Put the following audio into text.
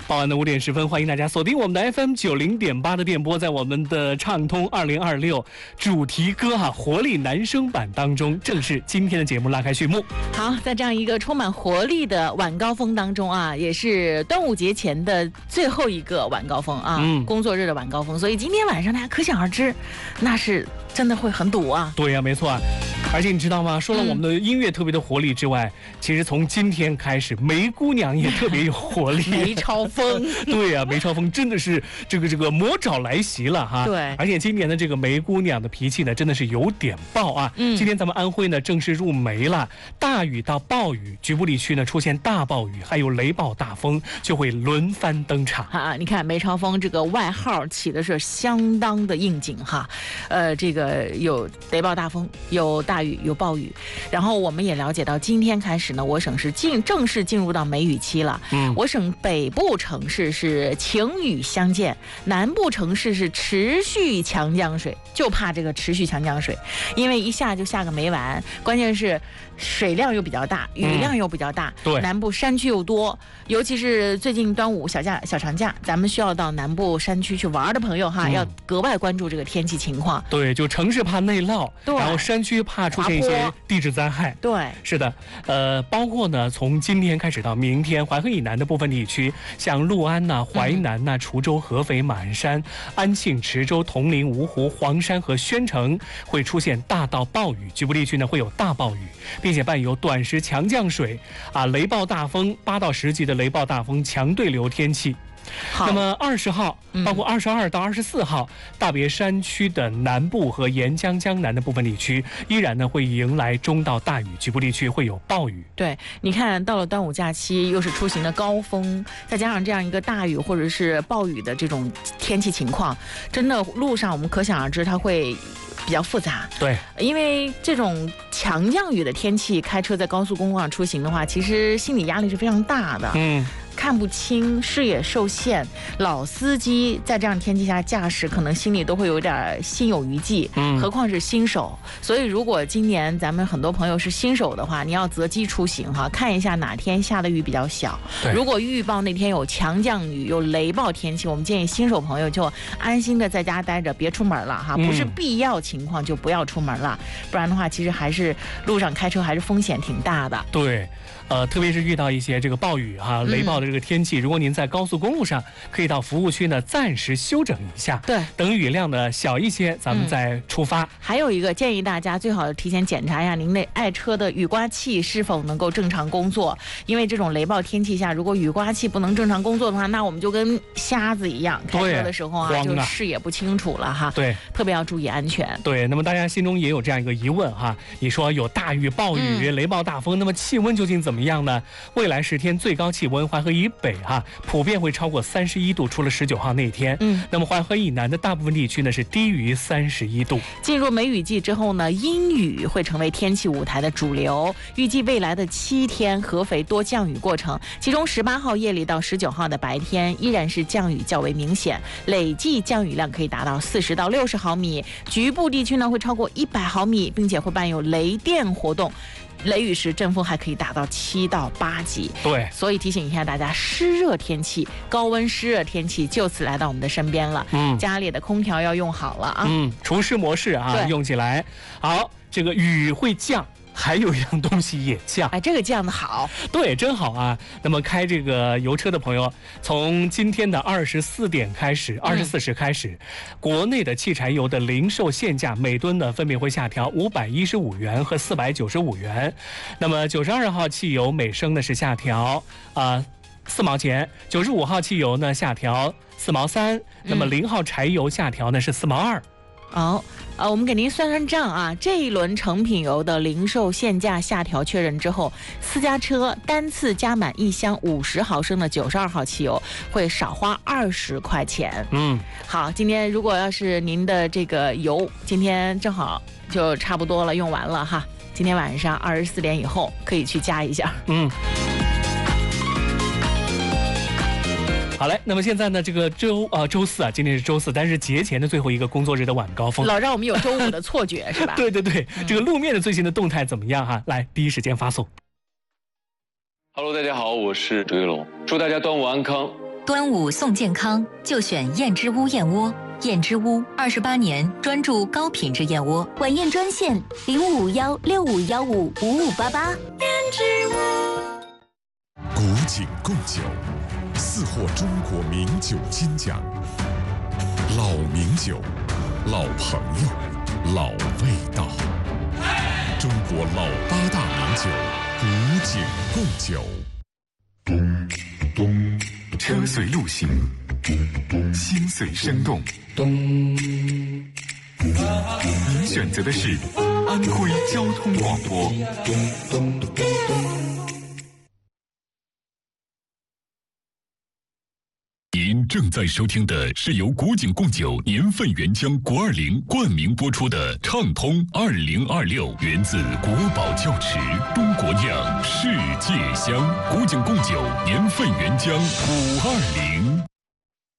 傍晚的5点10分，欢迎大家锁定我们的 FM 90.8的电波，在我们的畅通2026主题歌活力男声版当中，正式今天的节目拉开序幕。 好，在这样一个充满活力的晚高峰当中也是端午节前的最后一个晚高峰工作日的晚高峰，所以今天晚上大家可想而知，那是真的会很堵啊。 对呀，没错啊。而且你知道吗？除了我们的音乐特别的活力之外，其实从今天开始，梅姑娘也特别有活力。 梅超风， 对呀，梅超风真的是这个魔爪来袭了哈。 对， 而且今年的这个梅姑娘的脾气呢，真的是有点暴啊。今天咱们安徽呢正式入梅了，大雨到暴雨，局部地区呢出现大暴雨，还有雷暴大风，就会轮番登场你看梅超风这个外号起的是相当的应景哈。这个有雷暴大风，有大雨，有暴雨。然后我们也了解到，今天开始呢，我省是正式进入到梅雨期了。我省北部城市是晴雨相间，南部城市是持续强降水，就怕这个持续强降水，因为一下就下个没完。关键是水量又比较大，雨量又比较大， 对， 南部山区又多，尤其是最近端午小长假，咱们需要到南部山区去玩的朋友要格外关注这个天气情况。 对，就城市怕内涝，然后山区怕出现一些地质灾害。 对， 是的，包括呢，从今天开始到明天，淮河以南的部分地区，像六安淮南滁州、合肥、马鞍山、安庆、池州、铜陵、芜湖、黄山和宣城会出现大到暴雨，局部地区呢会有大暴雨，并且伴有短时强降水雷暴大风8到10级的雷暴大风、强对流天气。那么20号，包括22到24号，大别山区的南部和沿江江南的部分地区，依然呢会迎来中到大雨，局部地区会有暴雨。 对，你看到了端午假期，又是出行的高峰，再加上这样一个大雨或者是暴雨的这种天气情况，真的路上我们可想而知，它会比较复杂。 对， 因为这种强降雨的天气，开车在高速公路上出行的话，其实心理压力是非常大的。看不清，视野受限，老司机在这样天气下驾驶，可能心里都会有点心有余悸，何况是新手。所以如果今年咱们很多朋友是新手的话，你要择机出行看一下哪天下的雨比较小。如果预报那天有强降雨、有雷暴天气，我们建议新手朋友就安心的在家待着，别出门了不是必要情况就不要出门了，不然的话，其实还是路上开车还是风险挺大的。 对。特别是遇到一些这个暴雨雷暴的这个天气，如果您在高速公路上，可以到服务区呢暂时休整一下， 对， 等雨量呢小一些，咱们再出发。 还有一个建议大家最好提前检查一下您的爱车的雨刮器是否能够正常工作，因为这种雷暴天气下，如果雨刮器不能正常工作的话，那我们就跟瞎子一样，开车的时候就视野不清楚了对， 特别要注意安全。 对，那么大家心中也有这样一个疑问你说有大雨、暴雨、雷暴大风，那么气温究竟怎么样呢？未来10天最高气温，淮河以北普遍会超过31度，除了19号那天。那么淮河以南的大部分地区呢是低于31度。 进入梅雨季之后呢，阴雨会成为天气舞台的主流。预计未来的7天，合肥多降雨过程，其中18号夜里到19号的白天依然是降雨较为明显，累计降雨量可以达到40到60毫米，局部地区呢会超过100毫米，并且会伴有雷电活动。雷雨时阵风还可以达到7到8级。 对， 所以提醒一下大家，湿热天气、高温湿热天气就此来到我们的身边了。家里的空调要用好了除湿模式用起来。好，这个雨会降，还有一样东西也降， 这个降的好， 对，真好那么开这个油车的朋友，从今天的24点开始，24时开始，国内的汽柴油的零售限价每吨呢分别会下调515元和495元。那么92号汽油每升呢是下调4毛钱，95号汽油呢下调4毛3，那么0号柴油下调呢是4毛2。 我们给您算算账这一轮成品油的零售限价下调确认之后，私家车单次加满1箱50毫升的92号汽油会少花20块钱。好，今天如果要是您的这个油今天正好就差不多了，用完了今天晚上24点以后可以去加一下。 好嘞，那么现在呢，这个周四今天是周四，但是节前的最后一个工作日的晚高峰， 老让我们有周五的错觉是吧？ 对，这个路面的最新的动态怎么样来，第一时间发送。 Hello， 大家好，我是周一龙，祝大家端午安康。 端午送健康，就选燕之屋燕窝。燕之屋28年专注高品质燕窝。 晚宴专线0551651588。燕之屋。 古井贡酒4获中国名酒金奖。老名酒，老朋友，老味道。中国老8大名酒，古井贡酒。 车随路行，心随生动。您选择的是安徽交通广播。 您正在收听的是由古井贡酒年份原浆520冠名播出的畅通2026，源自国宝窖池，中国酿，世界香。古井贡酒年份原浆520。